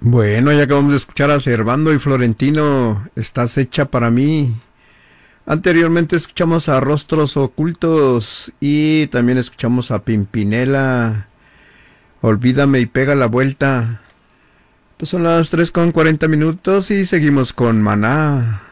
Bueno, ya acabamos de escuchar a Servando y Florentino, Estás hecha para mí. Anteriormente escuchamos a Rostros Ocultos y también escuchamos a Pimpinela, Olvídame y pega la vuelta. Estas son las 3:40 y seguimos con Maná.